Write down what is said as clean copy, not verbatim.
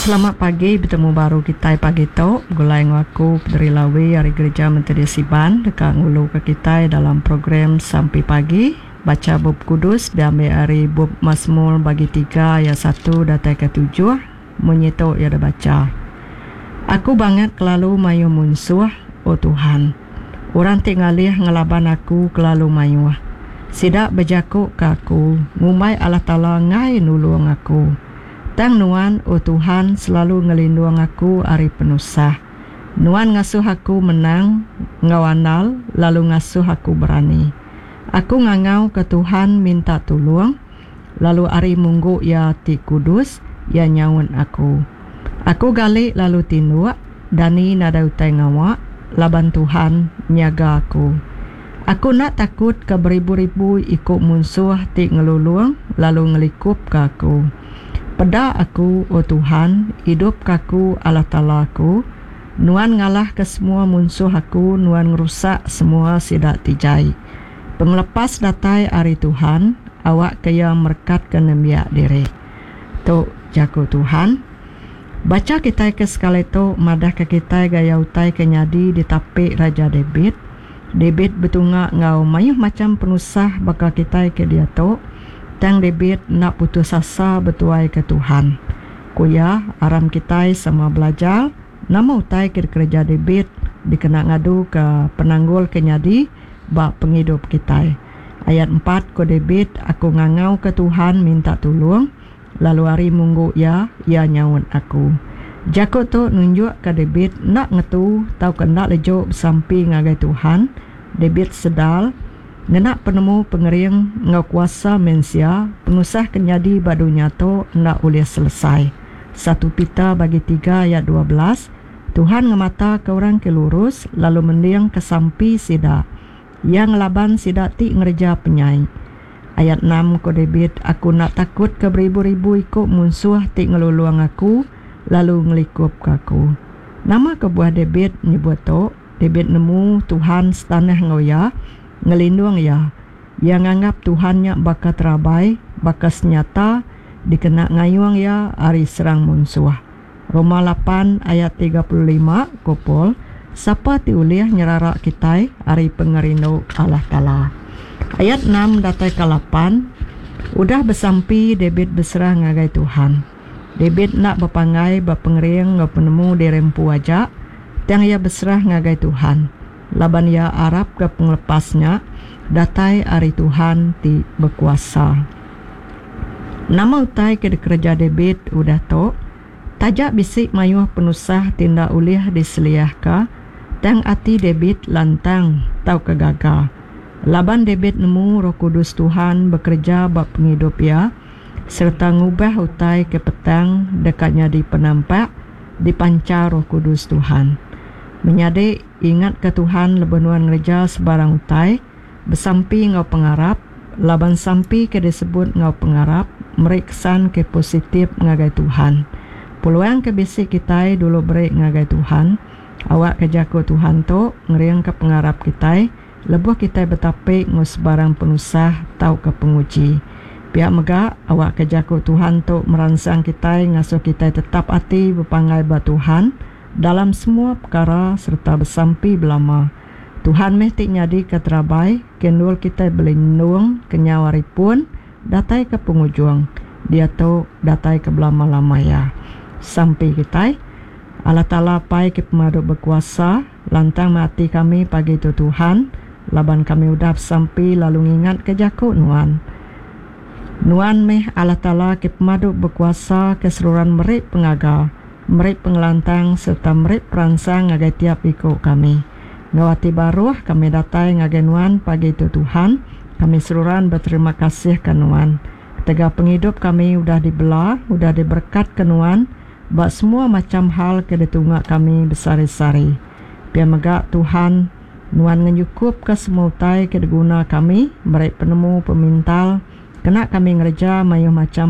Selamat pagi, bertemu baru kita pagi tu. Gulai ngaku dari Lawi hari gereja Menteri Siban dekat ngulu ke kita dalam program Sampai Pagi. Baca bab kudus diambil hari bab Mazmur bagi 3 ayat 1 datai ke 7. Menyitu ia dah baca. Aku banget kelalu mayu munsuh, oh Tuhan. Orang tinggalih ngelaban aku kelalu mayu. Sidak berjakuk ke aku, ngumai Allah Ta'ala ngai nulung aku. Tang Nuan, oh Tuhan, selalu ngelindung aku hari penusah. Nuan ngasuh aku menang, ngawanal, lalu ngasuh aku berani. Aku ngangau ke Tuhan minta tolong, lalu hari munggu ya ti kudus, ya nyawun aku. Aku galik lalu tinduk, dani nada utai ngawak, laban Tuhan nyaga aku. Aku nak takut ke beribu-ribu ikut munsuh ti ngeluluang, lalu ngelikup ke aku. Pada aku, oh Tuhan, hidup kaku Allah Ta'ala aku. Nuan ngalah ke semua munsuh aku, nuan ngerusak semua sidak tijai. Penglepas datai hari Tuhan, awak kaya merkat ke nembiak diri. Tok jago Tuhan. Baca kita ke sekali tu, madah ke kita gaya utai kenyadi di tapik Raja David. David betungak ngau mayuh macam penusah bakal kita ke dia tu. Tang David nak putus asa betuai ke Tuhan. Kuya aram kita sama belajar nama utai ke kerja David dikena ngadu ke penanggul kenyadi bak penghidup kita. Ayat 4 ko David, aku ngangau ke Tuhan minta tolong, lalu hari munggu ia nyawun aku. Jako tu nunjuk ke David nak ngetu tau kendak lejo sampai ngagai Tuhan. David sedal ngenak penemu pengering ngau kuasa mensia penusah kenyadi badunya tu nak boleh selesai. 1 Peter bagi 3 ayat 12. Tuhan ngemata ke orang ke lurus lalu mendiang ke sampi sidak yang laban sidak ti ngerja penyai. Ayat 6 ko David, aku nak takut ke beribu-ribu ikut munsuh ti ngeluluang aku lalu ngelikup ke aku. Nama ke buah David nyebut tu David nemu Tuhan setanah ngoya ngelindung ya, yang anggap Tuhannya bakal terabai, bakal senyata, dikena ngayuang ya hari serang munsuh. Roma 8 ayat 35 kopol, siapa tiuliah nyerarak kita hari pengerindu Allah Ta'ala. Ayat 6 datai ke 8, udah besampi David berserah ngagai Tuhan. David nak berpangai berpengering ngau penemu di rempu wajak, yang ia berserah ngagai Tuhan. Laban ia Arab ke penglepasnya, datai hari Tuhan ti berkuasa. Nama utai ke kerja David udah to, tajak bisik mayuh penusah tindak ulih diseliah ka, tang ati David lantang tau kegagal. Laban David nemu Roh Kudus Tuhan bekerja bab penghidup ia, serta ngubah utai ke petang dekatnya di penampak, dipancar Roh Kudus Tuhan. Menyadik ingat ke Tuhan lebenuan ngereja sebarang utai, bersampi ngau pengarap, laban sampi ke disebut ngau pengarap, meriksan ke positif ngagai Tuhan. Peluang ke bisi kita dulu berik ngagai Tuhan, awak ke jago Tuhan tu, ngeriang ke pengarap kita, lebuh kita betapik ngau sebarang penusah tau ke penguji. Pihak megak, awak ke jago Tuhan tu merangsang kita, ngasuh kita tetap hati berpangai ba Tuhan, dalam semua perkara serta bersampi belama. Tuhan mesti nyadi ke terabai, kendul kita berlindung kenyawari pun, datai ke pengujung. Dia tu datai ke belama-lama ya. Sampai kita, Allah Ta'ala pai ke pemadu berkuasa, lantang mati kami pagi tu Tuhan, laban kami udah sampai lalu ingat ke jakuk Nuan. Nuan meh Allah Ta'ala ke pemadu berkuasa keseluruhan merik pengagal, merik pengelantang serta merik perangsang ngagai tiap ikut kami. Ngawati baruh kami datai ngagai Nuan pagi itu Tuhan. Kami seluruhan berterima kasih ke Nuan. Tega penghidup kami udah dibelah, udah diberkat ke Nuan. Bak semua macam hal ke ditungak kami besar-sari. Biar megak Tuhan Nuan ngenyukup ke semua utai ke diguna kami. Merik penemu pemintal. Kena kami ngereja mayuh macam